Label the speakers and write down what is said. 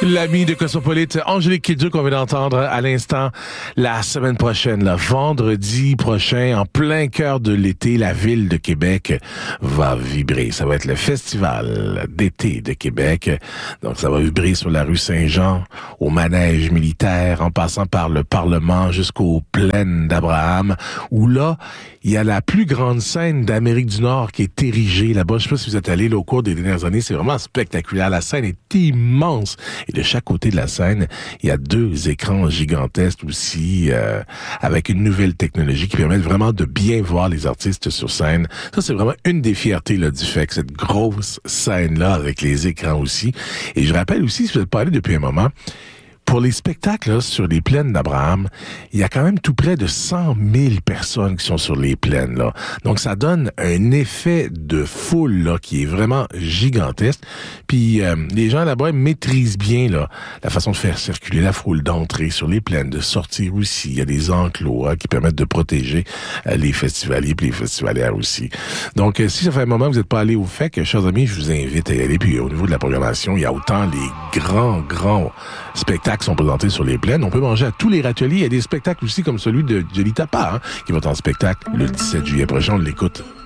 Speaker 1: L'ami de Cosmopolite, Angélique Kidjo, qu'on vient d'entendre à l'instant, la semaine prochaine, le vendredi prochain, en plein cœur de l'été, la ville de Québec va vibrer. Ça va être le festival d'été de Québec. Donc, ça va vibrer sur la rue Saint-Jean, au manège militaire, en passant par le Parlement jusqu'aux plaines d'Abraham, où là, il y a la plus grande scène d'Amérique du Nord qui est érigée là-bas. Je sais pas si vous êtes allés là, au cours des dernières années. C'est vraiment spectaculaire. La scène est immense. Et de chaque côté de la scène, il y a 2 écrans gigantesques aussi, avec une nouvelle technologie qui permet vraiment de bien voir les artistes sur scène. Ça, c'est vraiment une des fiertés là, du FEC, cette grosse scène-là avec les écrans aussi. Et je rappelle aussi, si vous n'êtes pas allé depuis un moment, pour les spectacles là, sur les plaines d'Abraham, il y a quand même tout près de 100 000 personnes qui sont sur les plaines. Là. Donc, ça donne un effet de foule là, qui est vraiment gigantesque. Puis, les gens là-bas maîtrisent bien là, la façon de faire circuler la foule, d'entrer sur les plaines, de sortir aussi. Il y a des enclos qui permettent de protéger les festivaliers et les festivalières aussi. Donc, si ça fait un moment que vous n'êtes pas allé au FEC, chers amis, je vous invite à y aller. Puis, au niveau de la programmation, il y a autant les grands spectacles qui sont présentés sur les plaines. On peut manger à tous les râteliers. Il y a des spectacles aussi comme celui de Jolly Tapa, qui va être en spectacle le 17 juillet prochain. On l'écoute.